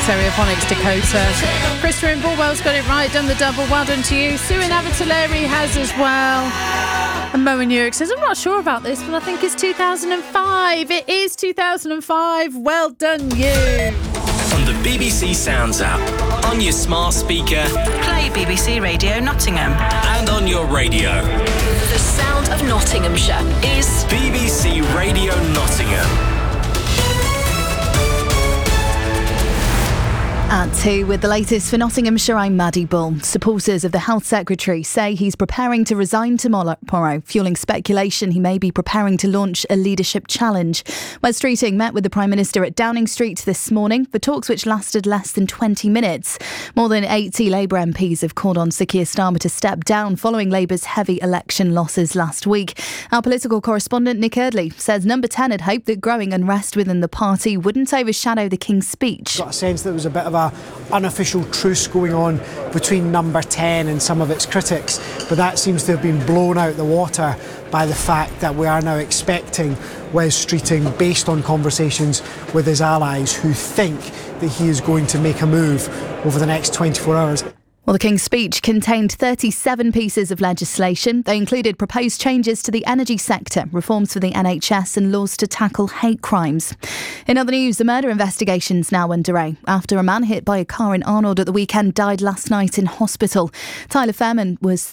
Stereophonics Dakota. Christopher in Bulwell's got it right, done the double. Well done to you. Sue in Avatalari has as well. And Mo in York says, I'm not sure about this, but I think it's 2005. It is 2005. Well done, you. On the BBC Sounds app, on your smart speaker, play BBC Radio Nottingham, and on your radio. The sound of Nottinghamshire is BBC Radio Nottingham. At 2 with the latest for Nottinghamshire, I'm Maddie Bull. Supporters of the Health Secretary say he's preparing to resign tomorrow, fuelling speculation he may be preparing to launch a leadership challenge. Wes Streeting met with the Prime Minister at Downing Street this morning for talks which lasted less than 20 minutes. More than 80 Labour MPs have called on Sir Keir Starmer to step down following Labour's heavy election losses last week. Our political correspondent Nick Eardley says Number 10 had hoped that growing unrest within the party wouldn't overshadow the King's speech. Got a sense that there was a bit of a unofficial truce going on between Number 10 and some of its critics, but that seems to have been blown out the water by the fact that we are now expecting Wes Streeting, based on conversations with his allies, who think that he is going to make a move over the next 24 hours. Well, the King's speech contained 37 pieces of legislation. They included proposed changes to the energy sector, reforms for the NHS and laws to tackle hate crimes. In other news, the murder investigation's now underway after a man hit by a car in Arnold at the weekend died last night in hospital. Tyler Fairman was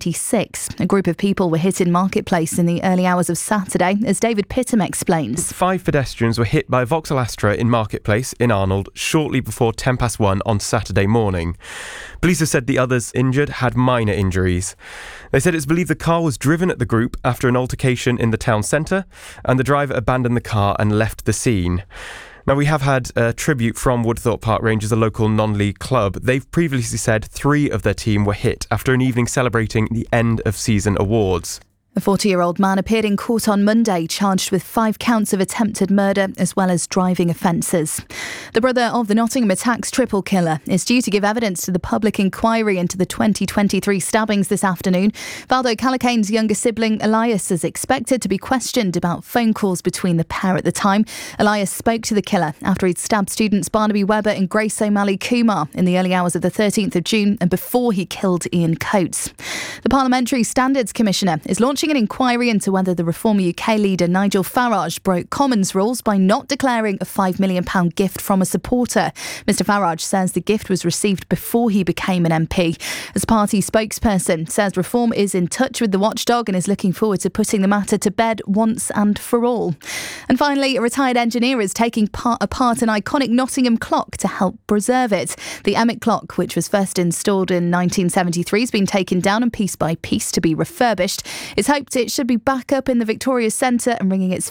26. A group of people were hit in Marketplace in the early hours of Saturday, as David Pittam explains. 5 pedestrians were hit by a Vauxhall Astra in Marketplace in Arnold shortly before 1:10 on Saturday morning. Police have said the others injured had minor injuries. They said it's believed the car was driven at the group after an altercation in the town centre, and the driver abandoned the car and left the scene. Now, we have had a tribute from Woodthorpe Park Rangers, a local non-league club. They've previously said 3 of their team were hit after an evening celebrating the end-of-season awards. A 40-year-old man appeared in court on Monday, charged with 5 counts of attempted murder as well as driving offences. The brother of the Nottingham attacks triple killer is due to give evidence to the public inquiry into the 2023 stabbings this afternoon. Valdo Callakane's younger sibling, Elias, is expected to be questioned about phone calls between the pair at the time. Elias spoke to the killer after he'd stabbed students Barnaby Webber and Grace O'Malley Kumar in the early hours of the 13th of June and before he killed Ian Coates. The Parliamentary Standards Commissioner is launching an inquiry into whether the Reform UK leader Nigel Farage broke Commons rules by not declaring a £5 million gift from a supporter. Mr Farage says the gift was received before he became an MP. As party spokesperson says Reform is in touch with the watchdog and is looking forward to putting the matter to bed once and for all. And finally, a retired engineer is taking apart an iconic Nottingham clock to help preserve it. The Emmet clock, which was first installed in 1973, has been taken down and piece by piece to be refurbished. It's hoped it should be back up in the Victoria Centre and ringing its